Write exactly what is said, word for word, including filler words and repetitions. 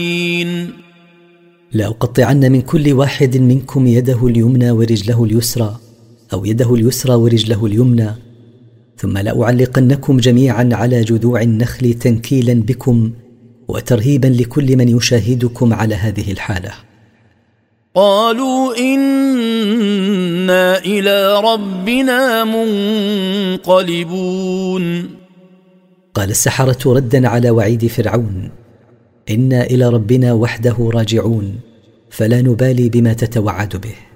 لأقطعن من كل واحد منكم يده اليمنى ورجله اليسرى أو يده اليسرى ورجله اليمنى، ثم لأعلقنكم جميعا على جذوع النخل تنكيلا بكم وترهيبا لكل من يشاهدكم على هذه الحالة. قالوا إنا إلى ربنا منقلبون. قال السحرة ردا على وعيد فرعون: إنا إلى ربنا وحده راجعون، فلا نبالي بما تتوعد به.